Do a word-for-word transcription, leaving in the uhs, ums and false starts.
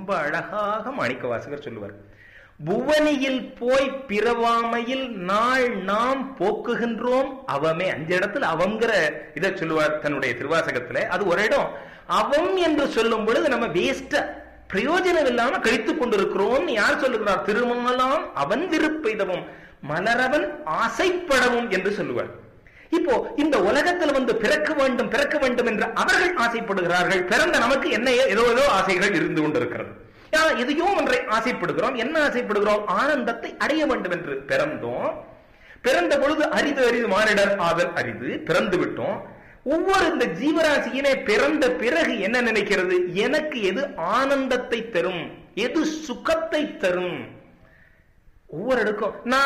ரொம்ப அழகாக மாணிக்கவாசகர் சொல்லுவார். புவனியில் போய் பிறவாமையில் நாள் நாம் போக்குகின்றோம் அவமே. அஞ்சு இடத்துல அவங்கிற இதை சொல்லுவார் தன்னுடைய திருவாசகத்துல. அது ஒரு இடம். அவம் என்று சொல்லும் பொழுது நம்ம வேஸ்ட பிரயோஜனம் இல்லாம கழித்துக் கொண்டிருக்கிறோம். யார் சொல்லுகிறார்? திருமங்கலாம் அவன் விருப்பெய்தவும் மலரவன் ஆசைப்படவும் என்று சொல்லுவார். இப்போ இந்த உலகத்தில் வந்து பிறக்க வேண்டும் பிறக்க வேண்டும் என்று அவர்கள் ஆசைப்படுகிறார்கள். பிறந்த நமக்கு என்ன ஏதோ ஏதோ ஆசைகள் இருந்து கொண்டிருக்கிறது. எதையோ ஒன்றை ஆசைப்படுகிறோம். என்ன ஆசைப்படுகிறோம்? ஆனந்தத்தை அடைய வேண்டும் என்று பிறந்தோம். பிறந்த பொழுது அரிது அரிது மானிடர் ஆதல் அரிது. பிறந்து விட்டோம். ஒவ்வொரு இந்த ஜீவராசியினே பிறந்த பிறகு என்ன நினைக்கிறது? எனக்கு எது ஆனந்தத்தை தரும், எது சுகத்தை தரும். ஒவ்வொரு இடக்கும் நான்